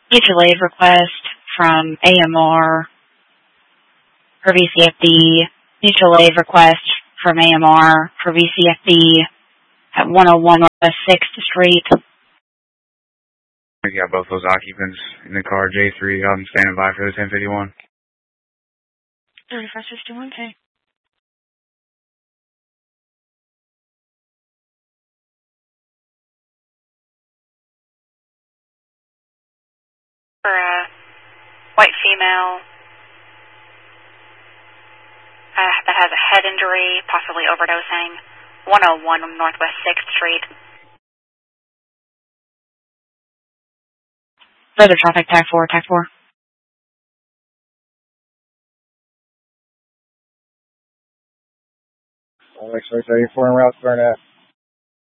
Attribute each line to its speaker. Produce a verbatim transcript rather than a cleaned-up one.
Speaker 1: mutual aid request from A M R for V C F D. Mutual aid request from A M R for V C F D at one oh one Northwest sixth Street.
Speaker 2: We got both those occupants in the car, J three. I'm standing by for the ten fifty-one.
Speaker 1: thirty-five fifty-one, okay.
Speaker 3: For a white female uh, that has a head injury, possibly overdosing, one oh one Northwest sixth Street.
Speaker 1: Further traffic, tag four, tag four.
Speaker 4: All X-ray thirty-four en route to Burnett.